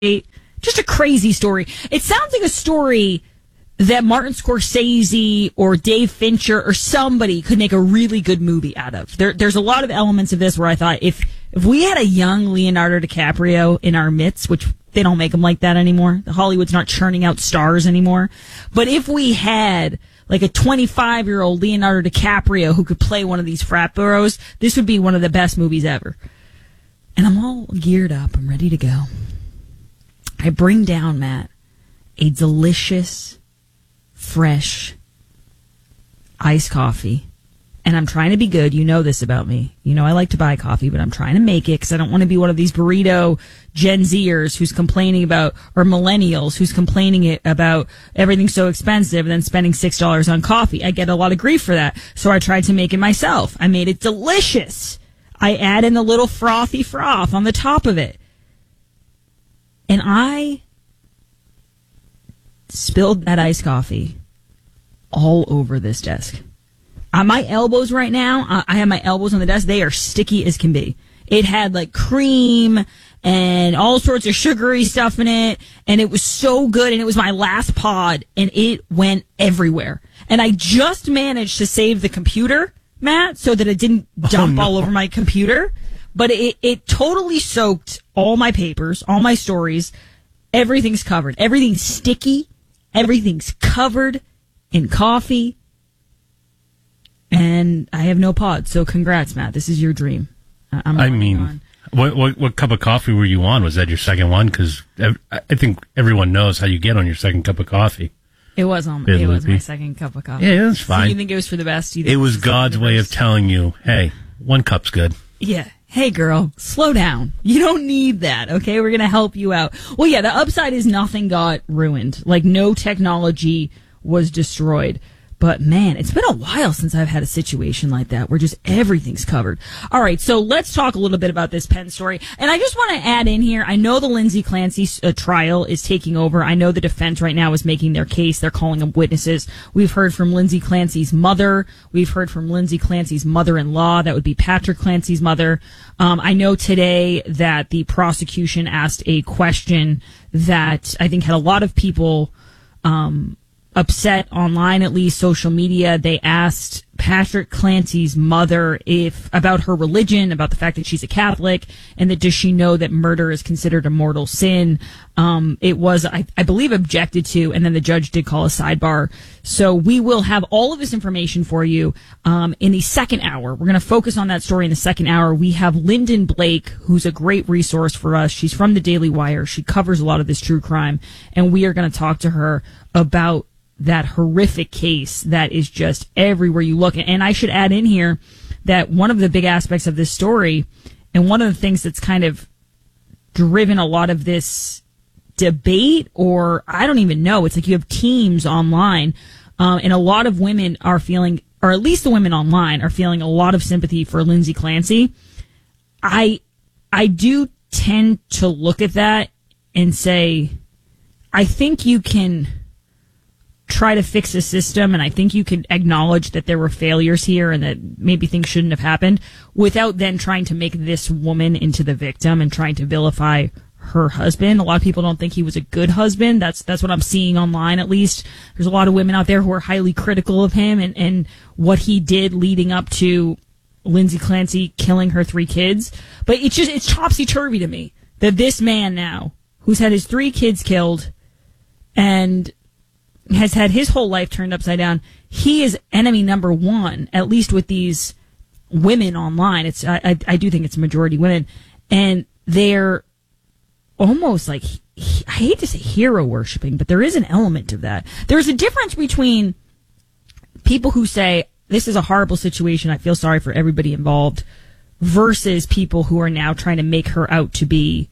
Just a crazy story. It sounds like a story that Martin Scorsese or Dave Fincher or somebody could make a really good movie out of. There's a lot of elements of this where I thought if we had a young Leonardo DiCaprio in our midst, which they don't make them like that anymore. Hollywood's not churning out stars anymore. But if we had like a 25-year-old Leonardo DiCaprio who could play one of these frat bros, this would be one of the best movies ever. And I'm all geared up. I'm ready to go. I bring down, Matt, a delicious, fresh iced coffee. And I'm trying to be good. You know this about me. You know I like to buy coffee, but I'm trying to make it because I don't want to be one of these burrito Gen Zers who's complaining about, or millennials who's complaining about everything's so expensive and then spending $6 on coffee. I get a lot of grief for that. So I tried to make it myself. I made it delicious. I add in a little frothy froth on the top of it. And I spilled that iced coffee all over this desk. On my elbows right now, I have my elbows on the desk. They are sticky as can be. It had like cream and all sorts of sugary stuff in it. And it was so good. And it was my last pod. And it went everywhere. And I just managed to save the computer, Matt, so that it didn't dump all over my computer. But it totally soaked all my papers, all my stories. Everything's covered. Everything's sticky. Everything's covered in coffee. And I have no pod, so congrats, Matt. This is your dream. What cup of coffee were you on? Was that your second one? Because I think everyone knows how you get on your second cup of coffee. It was my second cup of coffee. Yeah, that's fine. So you think it was for the best? It was God's way of telling you, hey, one cup's good. Yeah. Hey, girl, slow down. You don't need that, okay? We're going to help you out. Well, yeah, the upside is nothing got ruined. Like, no technology was destroyed. But, man, it's been a while since I've had a situation like that where just everything's covered. All right, so let's talk a little bit about this Penn story. And I just want to add in here, I know the Lindsay Clancy trial is taking over. I know the defense right now is making their case. They're calling them witnesses. We've heard from Lindsay Clancy's mother. We've heard from Lindsay Clancy's mother-in-law. That would be Patrick Clancy's mother. I know today that the prosecution asked a question that I think had a lot of people upset online, at least social media. They asked Patrick Clancy's mother about her religion, about the fact that she's a Catholic, and that does she know that murder is considered a mortal sin. It was, I believe, objected to, and then the judge did call a sidebar. So we will have all of this information for you in the second hour. We're going to focus on that story in the second hour. We have Lyndon Blake, who's a great resource for us. She's from the Daily Wire. She covers a lot of this true crime, and we are going to talk to her about that horrific case that is just everywhere you look. And I should add in here that one of the big aspects of this story, and one of the things that's kind of driven a lot of this debate, or I don't even know, it's like you have teams online, and a lot of women are feeling, or at least the women online are feeling a lot of sympathy for Lindsay Clancy. I do tend to look at that and say, I think you can try to fix a system, and I think you can acknowledge that there were failures here and that maybe things shouldn't have happened without then trying to make this woman into the victim and trying to vilify her husband. A lot of people don't think he was a good husband. That's what I'm seeing online, at least. There's a lot of women out there who are highly critical of him and what he did leading up to Lindsay Clancy killing her 3 kids. But it's topsy-turvy to me that this man now, who's had his 3 kids killed and has had his whole life turned upside down, he is enemy number 1, at least with these women online. I do think it's majority women, and they're almost like, I hate to say hero worshiping, but there is an element of that. There's a difference between people who say, this is a horrible situation, I feel sorry for everybody involved, versus people who are now trying to make her out to be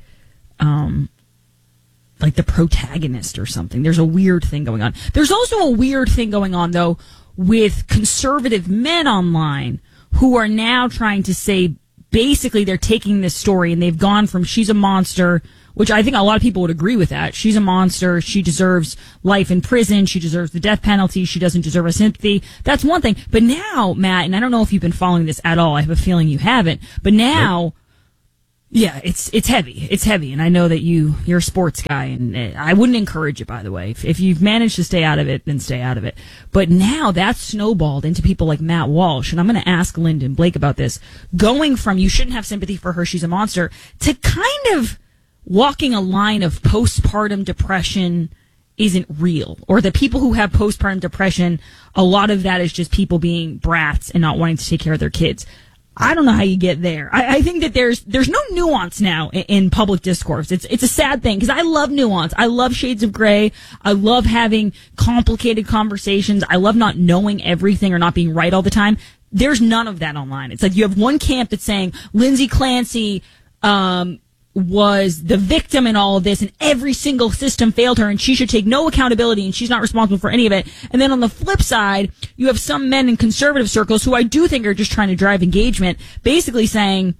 like the protagonist or something. There's a weird thing going on. There's also a weird thing going on, though, with conservative men online who are now trying to say, basically, they're taking this story and they've gone from she's a monster, which I think a lot of people would agree with that. She's a monster. She deserves life in prison. She deserves the death penalty. She doesn't deserve our sympathy. That's one thing. But now, Matt, and I don't know if you've been following this at all. I have a feeling you haven't. But now, Yeah, it's heavy. It's heavy, and I know that you're a sports guy, and I wouldn't encourage it, by the way. If you've managed to stay out of it, then stay out of it. But now that's snowballed into people like Matt Walsh, and I'm going to ask Lyndon Blake about this, going from you shouldn't have sympathy for her, she's a monster, to kind of walking a line of postpartum depression isn't real, or the people who have postpartum depression, a lot of that is just people being brats and not wanting to take care of their kids. I don't know how you get there. I think that there's no nuance now in public discourse. It's a sad thing because I love nuance. I love shades of gray. I love having complicated conversations. I love not knowing everything or not being right all the time. There's none of that online. It's like you have one camp that's saying Lindsay Clancy was the victim in all of this and every single system failed her and she should take no accountability and she's not responsible for any of it. And then on the flip side, you have some men in conservative circles who I do think are just trying to drive engagement, basically saying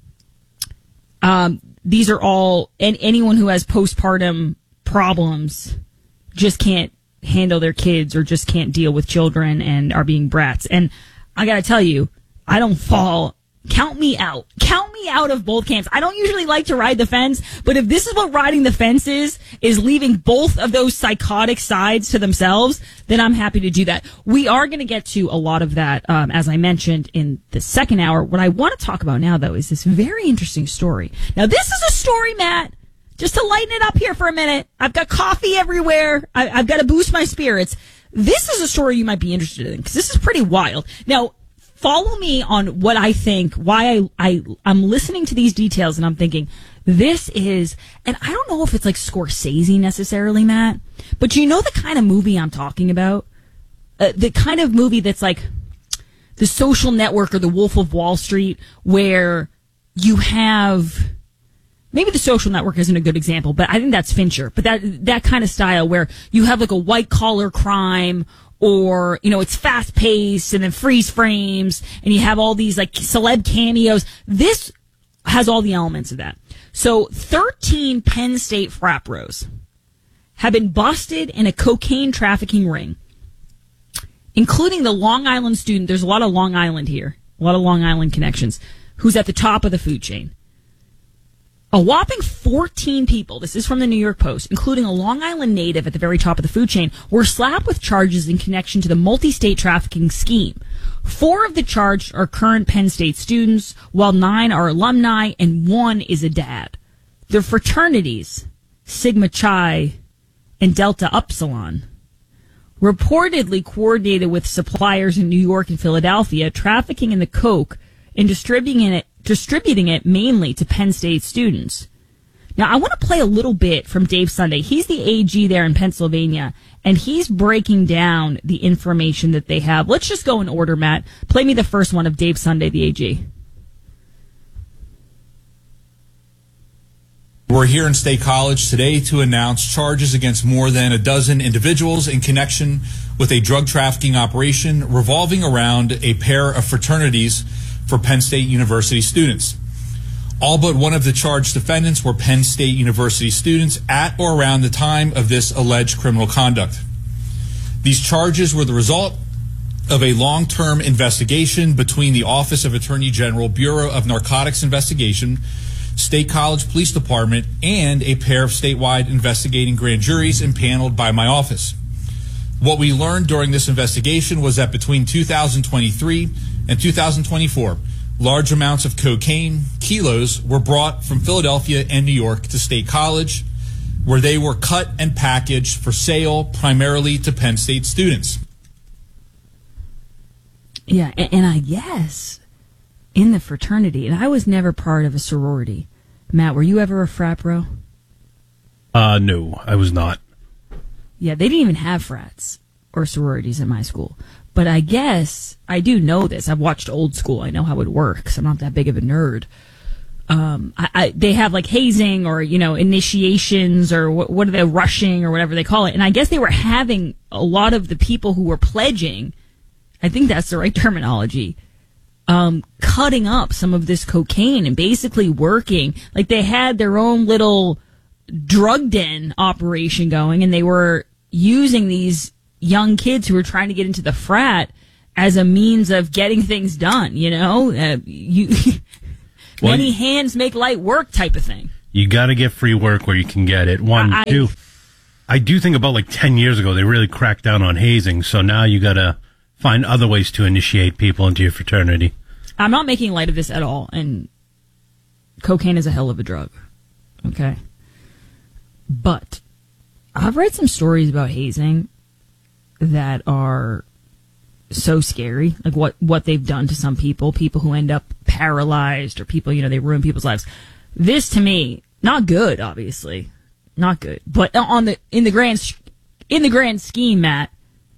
these are all, and anyone who has postpartum problems just can't handle their kids or just can't deal with children and are being brats. And I gotta tell you, I don't fall. Count me out. Count me out of both camps. I don't usually like to ride the fence, but if this is what riding the fence is leaving both of those psychotic sides to themselves, then I'm happy to do that. We are going to get to a lot of that, as I mentioned in the second hour. What I want to talk about now, though, is this very interesting story. Now, this is a story, Matt, just to lighten it up here for a minute. I've got coffee everywhere. I've got to boost my spirits. This is a story you might be interested in because this is pretty wild. Now, follow me on what I think, why I'm listening to these details and I'm thinking, this is, and I don't know if it's like Scorsese necessarily, Matt, but you know the kind of movie I'm talking about? The kind of movie that's like The Social Network or The Wolf of Wall Street, where you have, maybe The Social Network isn't a good example, but I think that's Fincher, but that kind of style where you have like a white collar crime, or, you know, it's fast paced and then freeze frames and you have all these like celeb cameos. This has all the elements of that. So 13 Penn State frat bros have been busted in a cocaine trafficking ring, including the Long Island student. There's a lot of Long Island here, a lot of Long Island connections, who's at the top of the food chain. A whopping 14 people, this is from the New York Post, including a Long Island native at the very top of the food chain, were slapped with charges in connection to the multi-state trafficking scheme. 4 of the charged are current Penn State students, while 9 are alumni and 1 is a dad. Their fraternities, Sigma Chi and Delta Upsilon, reportedly coordinated with suppliers in New York and Philadelphia, trafficking in the coke and distributing it mainly to Penn State students. Now, I want to play a little bit from Dave Sunday. He's the AG there in Pennsylvania, and he's breaking down the information that they have. Let's just go in order, Matt. Play me the first one of Dave Sunday, the AG. We're here in State College today to announce charges against more than a dozen individuals in connection with a drug trafficking operation revolving around a pair of fraternities for Penn State University students. All but one of the charged defendants were Penn State University students at or around the time of this alleged criminal conduct. These charges were the result of a long-term investigation between the Office of Attorney General, Bureau of Narcotics Investigation, State College Police Department, and a pair of statewide investigating grand juries impaneled by my office. What we learned during this investigation was that between 2023 and 2024, large amounts of cocaine, kilos, were brought from Philadelphia and New York to State College, where they were cut and packaged for sale primarily to Penn State students. Yeah, and I guess in the fraternity, and I was never part of a sorority. Matt, were you ever a frat bro? No, I was not. Yeah, they didn't even have frats or sororities at my school. But I guess I do know this. I've watched Old School. I know how it works. I'm not that big of a nerd. They have like hazing or, you know, initiations or what are they, rushing or whatever they call it. And I guess they were having a lot of the people who were pledging, I think that's the right terminology, cutting up some of this cocaine and basically working. Like they had their own little drug den operation going and they were using these young kids who were trying to get into the frat as a means of getting things done, you know? Well, Many hands make light work type of thing. You got to get free work where you can get it. Two. I do think about 10 years ago, they really cracked down on hazing. So now you got to find other ways to initiate people into your fraternity. I'm not making light of this at all. And cocaine is a hell of a drug. Okay. But I've read some stories about hazing that are so scary. Like what they've done to some people who end up paralyzed, or people, they ruin people's lives. This, to me, not good, obviously. Not good. But in the grand scheme, Matt,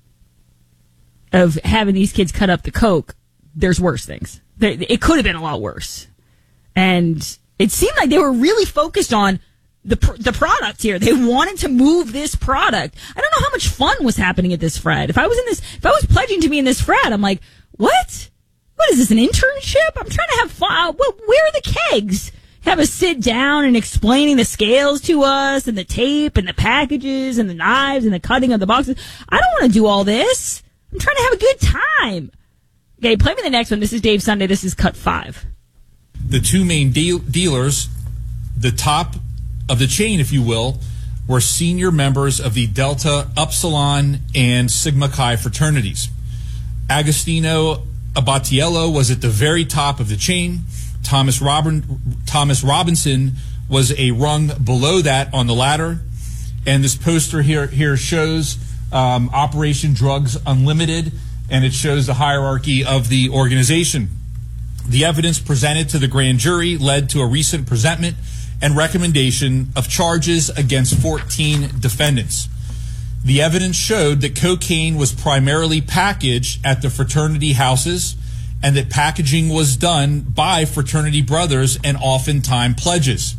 of having these kids cut up the coke, there's worse things. It could have been a lot worse. And it seemed like they were really focused on the product here. They wanted to move this product. I don't know how much fun was happening at this frat. If I was pledging to be in this frat, I'm like, what? What is this, an internship? I'm trying to have fun. Where are the kegs? Have us sit down and explaining the scales to us, and the tape and the packages and the knives and the cutting of the boxes. I don't want to do all this. I'm trying to have a good time. Okay, play me the next one. This is Dave Sunday. This is cut 5. The two main dealers, the top of the chain, if you will, were senior members of the Delta Upsilon and Sigma Chi fraternities. Agostino Abatiello was at the very top of the chain. Thomas Robinson was a rung below that on the ladder. And this poster here shows Operation Drugs Unlimited, and it shows the hierarchy of the organization. The evidence presented to the grand jury led to a recent presentment and recommendation of charges against 14 defendants. The evidence showed that cocaine was primarily packaged at the fraternity houses, and that packaging was done by fraternity brothers and oftentimes pledges.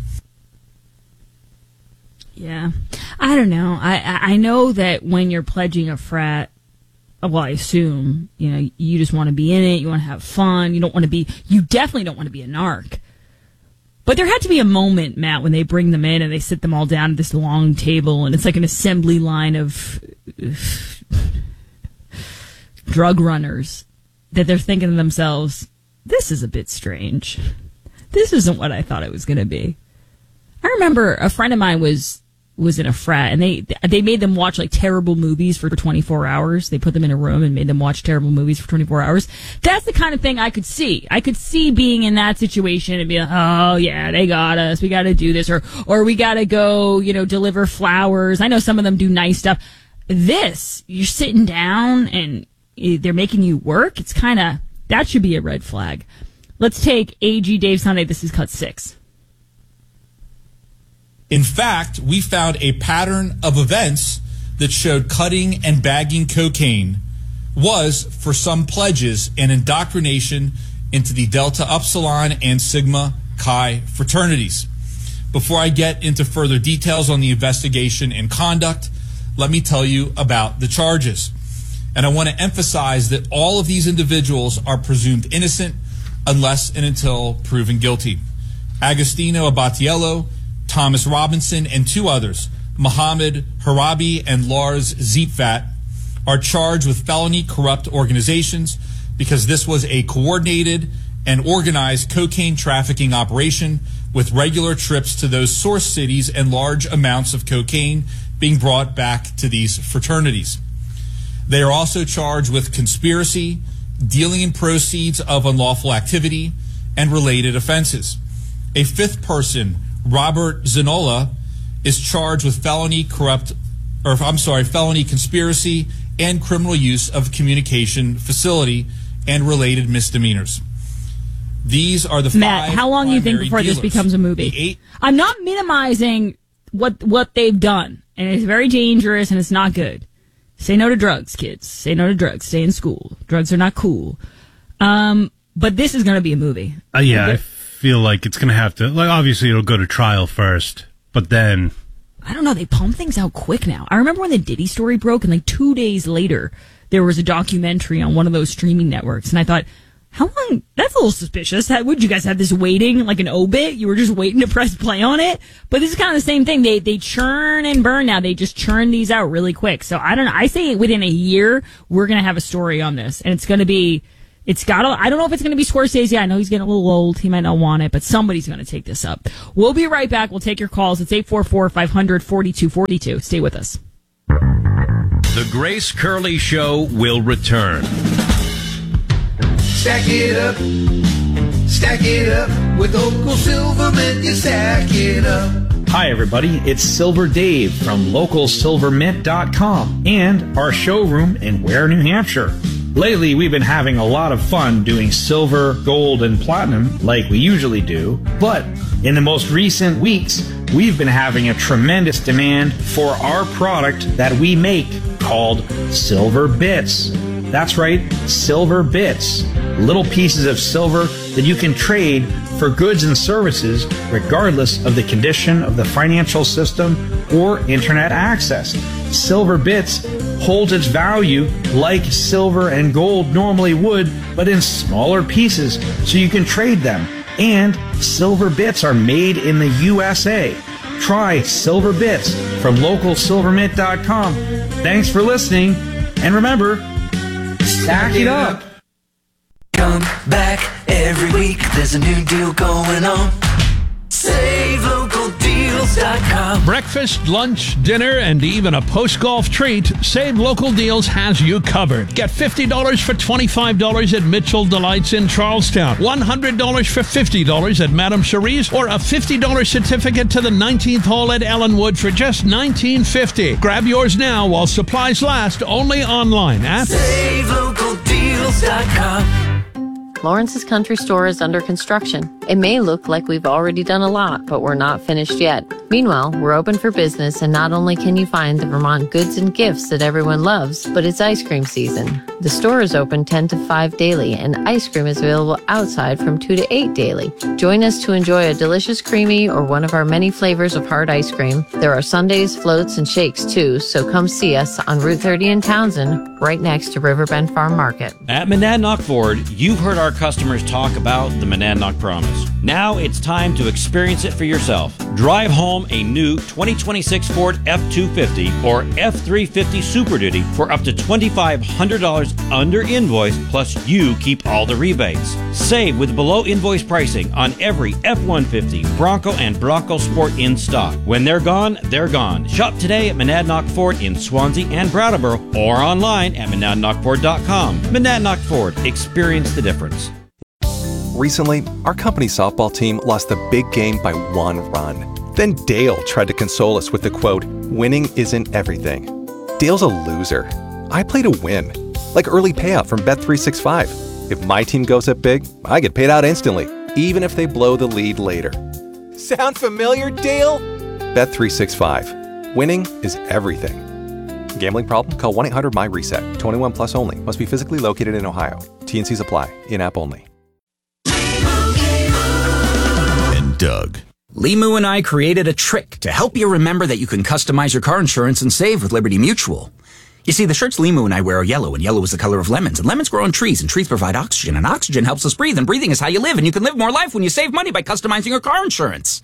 Yeah. I don't know. I know that when you're pledging a frat, well, I assume, you just want to be in it, you want to have fun, you definitely don't want to be a narc. But there had to be a moment, Matt, when they bring them in and they sit them all down at this long table, and it's like an assembly line of drug runners, that they're thinking to themselves, this is a bit strange. This isn't what I thought it was going to be. I remember a friend of mine was in a frat, and they made them watch terrible movies for 24 hours. They put them in a room and made them watch terrible movies for 24 hours. That's the kind of thing I could see. I could see being in that situation and be like, oh yeah, they got us. We got to do this, or we got to go, deliver flowers. I know some of them do nice stuff. This, you're sitting down and they're making you work. It's that should be a red flag. Let's take AG Dave Sunday. This is cut 6. In fact, we found a pattern of events that showed cutting and bagging cocaine was, for some pledges, an indoctrination into the Delta Upsilon and Sigma Chi fraternities. Before I get into further details on the investigation and conduct, let me tell you about the charges. And I want to emphasize that all of these individuals are presumed innocent unless and until proven guilty. Agostino Abatiello, Thomas Robinson, and 2 others, Mohammed Harabi and Lars Zietvat, are charged with felony corrupt organizations because this was a coordinated and organized cocaine trafficking operation with regular trips to those source cities and large amounts of cocaine being brought back to these fraternities. They are also charged with conspiracy, dealing in proceeds of unlawful activity, and related offenses. A 5th person, Robert Zanola, is charged with felony conspiracy and criminal use of communication facility and related misdemeanors. These are the Matt, 5 how long do you think before dealers. this becomes a movie? I'm not minimizing what they've done, and it's very dangerous and it's not good. Say no to drugs, kids. Say no to drugs. Stay in school. Drugs are not cool. But this is going to be a movie. Yeah, I feel like it's going to have to, obviously it'll go to trial first, but then... I don't know, they pump things out quick now. I remember when the Diddy story broke, and 2 days later, there was a documentary on one of those streaming networks, and I thought, how long? That's a little suspicious. Would you guys have this waiting like an obit? You were just waiting to press play on it? But this is kind of the same thing. They churn and burn now. They just churn these out really quick. So I don't know. I say within a year, we're going to have a story on this, and it's going to be It's got. I don't know if it's going to be Scorsese. I know he's getting a little old. He might not want it, but somebody's going to take this up. We'll be right back. We'll take your calls. It's 844-500-4242. Stay with us. The Grace Curley Show will return. Stack it up with Local Silvermint, you stack it up. Hi everybody, it's Silver Dave from LocalSilverMint.com and our showroom in Ware, New Hampshire. Lately, we've been having a lot of fun doing silver, gold, and platinum like we usually do, but in the most recent weeks, we've been having a tremendous demand for our product that we make called Silver Bits. That's right, Silver Bits. Little pieces of silver that you can trade for goods and services regardless of the condition of the financial system or internet access. Silver Bits holds its value like silver and gold normally would, but in smaller pieces so you can trade them. And Silver Bits are made in the USA. Try Silver Bits from LocalSilverMint.com. Thanks for listening, and remember, stack it up. Come back every week, there's a new deal going on. SaveLocalDeals.com. Breakfast, lunch, dinner, and even a post-golf treat, Save Local Deals has you covered. Get $50 for $25 at Mitchell Delights in Charlestown, $100 for $50 at Madame Cherie's, or a $50 certificate to the 19th hole at Ellenwood for just $19.50. Grab yours now while supplies last, only online at SaveLocalDeals.com. Lawrence's Country Store is under construction. It may look like we've already done a lot, but we're not finished yet. Meanwhile, we're open for business, and not only can you find the Vermont goods and gifts that everyone loves, but it's ice cream season. The store is open 10 to 5 daily, and ice cream is available outside from 2 to 8 daily. Join us to enjoy a delicious creamy or one of our many flavors of hard ice cream. There are sundaes, floats, and shakes too, so come see us on Route 30 in Townsend, right next to Riverbend Farm Market. At Monadnock Ford, you've heard our customers talk about the Monadnock Promise. Now it's time to experience it for yourself. Drive home a new 2026 Ford F-250 or F-350 Super Duty for up to $2,500 under invoice, plus you keep all the rebates. Save with below invoice pricing on every F-150, Bronco, and Bronco Sport in stock. When they're gone, they're gone. Shop today at Monadnock Ford in Swansea and Brattleboro or online at monadnockford.com. Monadnock Ford. Experience the difference. Recently, our company softball team lost the big game by 1 run. Then Dale tried to console us with the quote, "Winning isn't everything." Dale's a loser. I play to win. Like early payout from Bet365. If my team goes up big, I get paid out instantly, even if they blow the lead later. Sound familiar, Dale? Bet365. Winning is everything. Gambling problem? Call 1-800-MY-RESET. 21 plus only. Must be physically located in Ohio. T&Cs apply. In-app only. And Doug. Limu and I created a trick to help you remember that you can customize your car insurance and save with Liberty Mutual. You see, the shirts Limu and I wear are yellow, and yellow is the color of lemons, and lemons grow on trees, and trees provide oxygen, and oxygen helps us breathe, and breathing is how you live, and you can live more life when you save money by customizing your car insurance.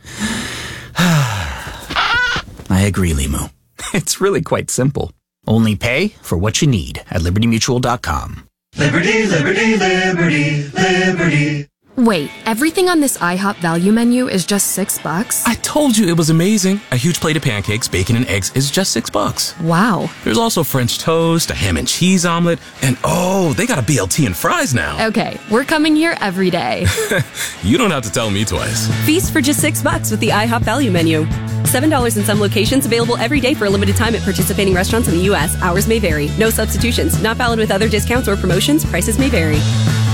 I agree, Limu. It's really quite simple. Only pay for what you need at LibertyMutual.com. Liberty, liberty, liberty, liberty. Wait, everything on this IHOP value menu is just $6? I told you it was amazing. A huge plate of pancakes, bacon, and eggs is just $6. Wow. There's also French toast, a ham and cheese omelet, and oh, they got a BLT and fries now. Okay, we're coming here every day. You don't have to tell me twice. Feast for just $6 with the IHOP value menu. $7 in some locations, available every day for a limited time at participating restaurants in the U.S. Hours may vary. No substitutions. Not valid with other discounts or promotions. Prices may vary.